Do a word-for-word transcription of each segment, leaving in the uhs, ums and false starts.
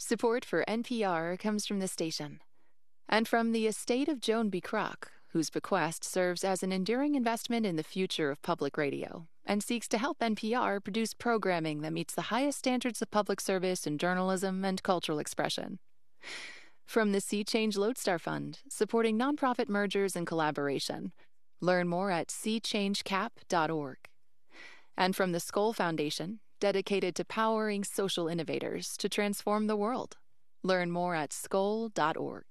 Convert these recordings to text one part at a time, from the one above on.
Support for N P R comes from the station and from the estate of Joan B. Kroc, whose bequest serves as an enduring investment in the future of public radio and seeks to help N P R produce programming that meets the highest standards of public service in journalism and cultural expression. From the Sea Change Lodestar Fund, supporting nonprofit mergers and collaboration. Learn more at sea change cap dot org. And from the Skoll Foundation, dedicated to powering social innovators to transform the world. Learn more at skoll dot org.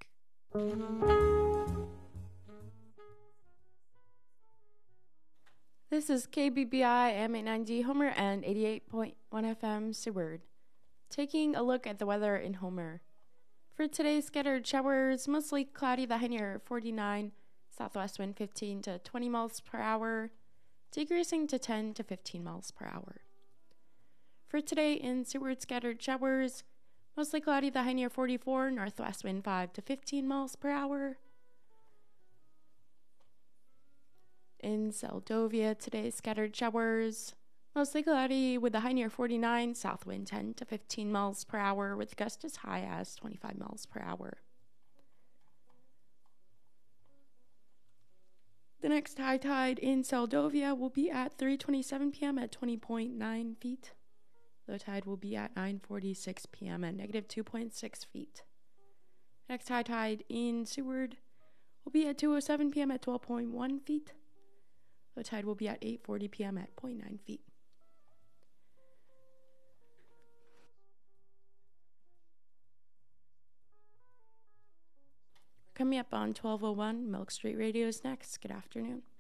This is K B B I M eight ninety Homer and eighty-eight point one F M Seward. Taking a look at the weather in Homer. For today, scattered showers, mostly cloudy, the high near forty-nine, southwest wind fifteen to twenty miles per hour, decreasing to ten to fifteen miles per hour. For today in Seward, scattered showers, mostly cloudy, the high near forty-four, northwest wind five to fifteen miles per hour. In Seldovia, today, scattered showers, mostly cloudy with a high near forty-nine, south wind ten to fifteen miles per hour with gusts as high as twenty-five miles per hour. The next high tide in Seldovia will be at three twenty-seven p.m. at twenty point nine feet. Low tide will be at nine forty-six p.m. at negative two point six feet. Next high tide in Seward will be at two oh seven p.m. at twelve point one feet. Low tide will be at eight forty p.m. at zero point nine feet. Coming up on twelve oh one, Milk Street Radio is next. Good afternoon.